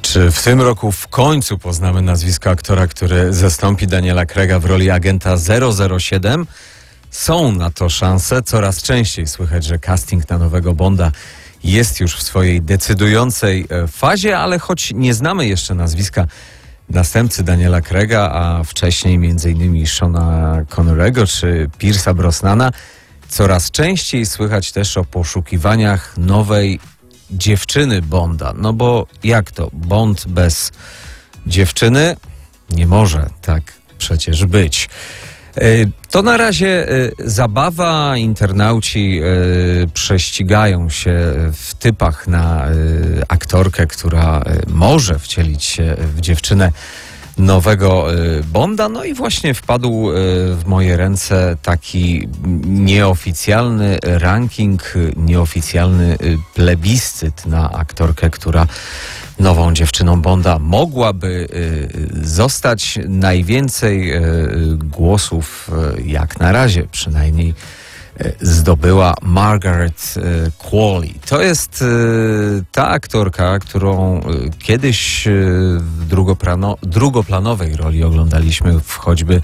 Czy w tym roku w końcu poznamy nazwisko aktora, który zastąpi Daniela Craig'a w roli agenta 007? Są na to szanse. Coraz częściej słychać, że casting na nowego Bonda jest już w swojej decydującej fazie, ale choć nie znamy jeszcze nazwiska następcy Daniela Craig'a, a wcześniej m.in. Seana Connerego czy Pierce'a Brosnana, coraz częściej słychać też o poszukiwaniach nowej dziewczyny Bonda. No bo jak to? Bond bez dziewczyny? Nie może tak przecież być. To na razie zabawa. Internauci prześcigają się w typach na aktorkę, która może wcielić się w dziewczynę nowego Bonda. No i właśnie wpadł w moje ręce taki nieoficjalny ranking, nieoficjalny plebiscyt na aktorkę, która nową dziewczyną Bonda mogłaby zostać. Najwięcej głosów, jak na razie przynajmniej, zdobyła Margaret Qualley. To jest ta aktorka, którą kiedyś w drugoplanowej roli oglądaliśmy choćby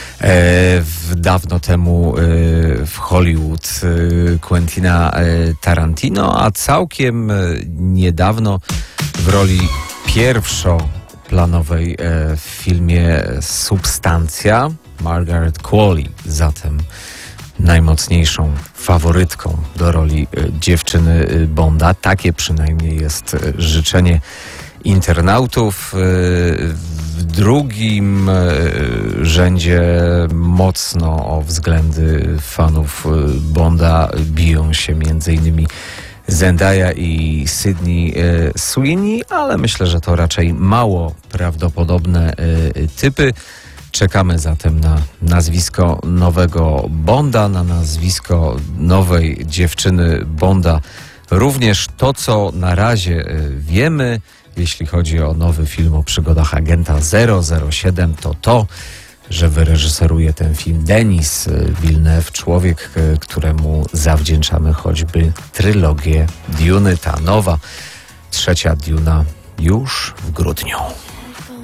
dawno temu w Hollywood Quentina Tarantino, a całkiem niedawno w roli pierwszoplanowej w filmie Substancja. Margaret Qualley zatem najmocniejszą faworytką do roli dziewczyny Bonda. Takie przynajmniej jest życzenie internautów. W drugim rzędzie mocno o względy fanów Bonda biją się m.in. Zendaya i Sydney Sweeney, ale myślę, że to raczej mało prawdopodobne typy. Czekamy zatem na nazwisko nowego Bonda, na nazwisko nowej dziewczyny Bonda. Również to, co na razie wiemy, jeśli chodzi o nowy film o przygodach agenta 007, to, że wyreżyseruje ten film Denis Villeneuve, człowiek, któremu zawdzięczamy choćby trylogię Duny. Ta nowa, trzecia Duna już w grudniu.